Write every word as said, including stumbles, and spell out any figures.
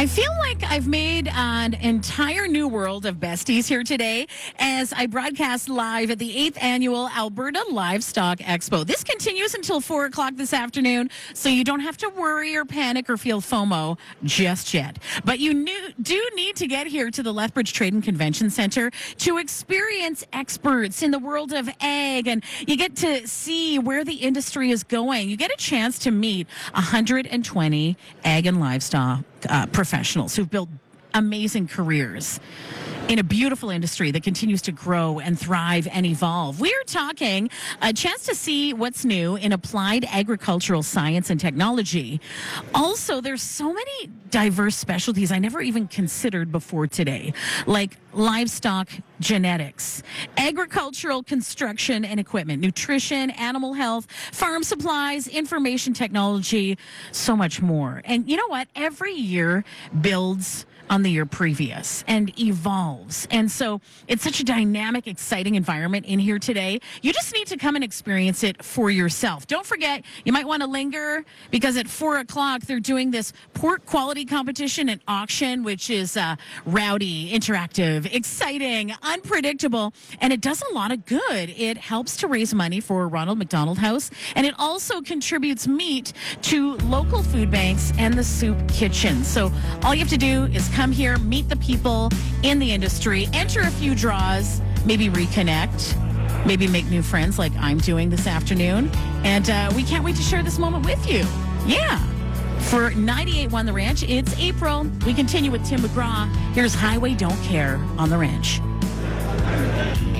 I feel like I've made an entire new world of besties here today as I broadcast live at the eighth Annual Alberta Livestock Expo. This continues until four o'clock this afternoon, so you don't have to worry or panic or feel FOMO just yet. But you knew, do need to get here to the Lethbridge Trade and Convention Centre to experience experts in the world of ag, and you get to see where the industry is going. You get a chance to meet one hundred twenty ag and livestock uh, professionals who've built amazing careers in a beautiful industry that continues to grow and thrive and evolve. We are talking a chance to see what's new in applied agricultural science and technology. Also, there's so many diverse specialties I never even considered before today, like livestock genetics, agricultural construction and equipment, nutrition, animal health, farm supplies, information technology, so much more. And you know what? Every year builds on the year previous and evolves. And so it's such a dynamic, exciting environment in here today. You just need to come and experience it for yourself. Don't forget, you might want to linger because at four o'clock, they're doing this pork quality competition and auction, which is uh, rowdy, interactive, exciting, unpredictable, and it does a lot of good. It helps to raise money for Ronald McDonald House, and it also contributes meat to local food banks and the soup kitchen. So all you have to do is come here, meet the people in the industry, enter a few draws, maybe reconnect, maybe make new friends like I'm doing this afternoon. And uh, we can't wait to share this moment with you. Yeah. For ninety-eight point one The Ranch, it's April. We continue with Tim McGraw. Here's Highway Don't Care on The Ranch.